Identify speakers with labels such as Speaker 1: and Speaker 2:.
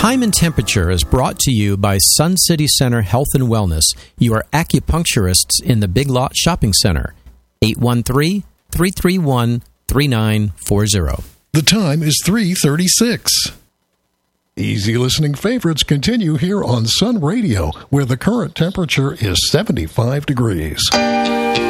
Speaker 1: Time and Temperature is brought to you by Sun City Center Health and Wellness, your acupuncturists in the Big Lot Shopping Center. 813-331-3940.
Speaker 2: The time is 3:36. Easy listening favorites continue here on Sun Radio, where the current temperature is 75 degrees.